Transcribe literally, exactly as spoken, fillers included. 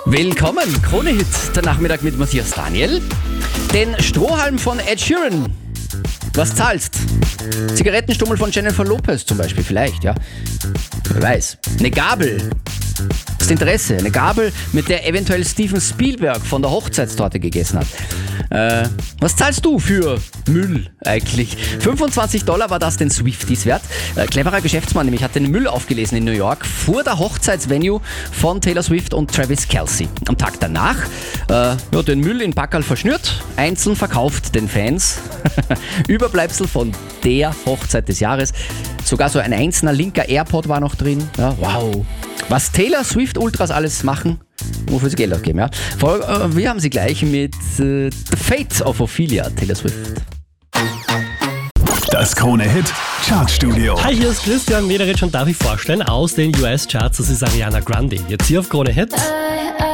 Willkommen, Krone-Hit, der Nachmittag mit Matthias Daniel. Den Strohhalm von Ed Sheeran. Was zahlst? Zigarettenstummel von Jennifer Lopez zum Beispiel, vielleicht, ja. Wer weiß. Eine Gabel. Das Interesse. Eine Gabel, mit der eventuell Steven Spielberg von der Hochzeitstorte gegessen hat. Äh, was zahlst du für Müll eigentlich? fünfundzwanzig Dollar war das den Swifties wert. Äh, cleverer Geschäftsmann, nämlich hat den Müll aufgelesen in New York vor der Hochzeitsvenue von Taylor Swift und Travis Kelce. Am Tag danach äh, ja, den Müll in Packerl verschnürt, einzeln verkauft den Fans. Überbleibsel von der Hochzeit des Jahres. Sogar so ein einzelner linker AirPod war noch drin. Ja, wow. Was Taylor Swift Ultras alles machen, wofür sie Geld ausgeben, ja. Vor, äh, wir haben sie gleich mit äh, The Fate of Ophelia, Taylor Swift. Das Krone-Hit Chartstudio. Hi, hier ist Christian Mederich und darf ich vorstellen, aus den U S-Charts, das ist Ariana Grande. Jetzt hier auf Krone-Hit.